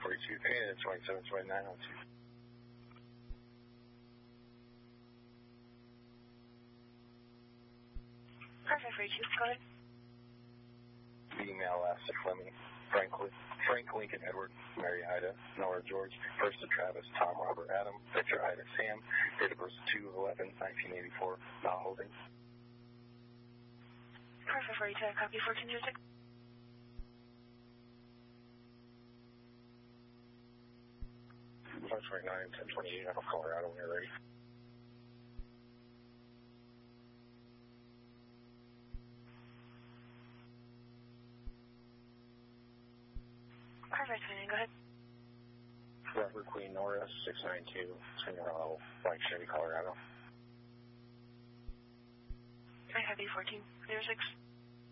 42, and 27, 29 on 2. Perfect, 42, go ahead. Email last to Fleming, Frank Lincoln Edward, Mary Ida, Nora George, first to Travis, Tom Robert Adam, Victor Ida Sam, date of birth 2/11/1984, not holding. Perfect, 42, copy 1406. March 29, 1028, out of Colorado, when you're ready. Perfect, go ahead. Robert Queen Nora, 692, Cimarron, White Chevy, Colorado. I have 1406.